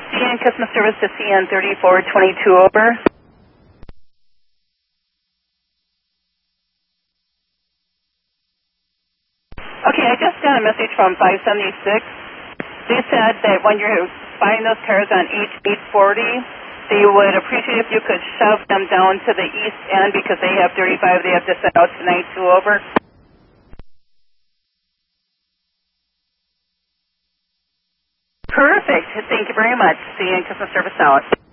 CN customer service to CN 3422 over. Okay, I just got a message from 576. They said that when you're buying those cars on H840, they would appreciate if you could shove them down to the east end because they have 35 they have to send out tonight, 2 over. Perfect. Thank you very much. CN customer service out.